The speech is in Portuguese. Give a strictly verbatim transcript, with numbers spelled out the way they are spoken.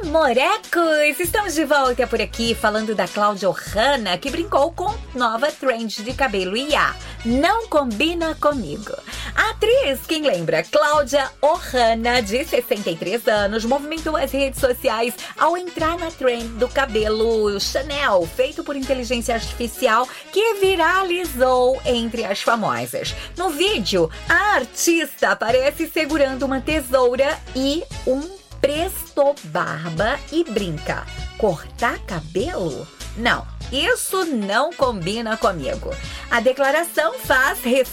Amorecos! Estamos de volta por aqui falando da Cláudia Ohana, que brincou com nova trend de cabelo I A. Não combina comigo. A atriz, quem lembra? Cláudia Ohana, de sessenta e três anos, movimentou as redes sociais ao entrar na trend do cabelo Chanel, feito por inteligência artificial, que viralizou entre as famosas. No vídeo, a artista aparece segurando uma tesoura e um presto barba e brinca. Cortar cabelo? Não, isso não combina comigo. A declaração faz referência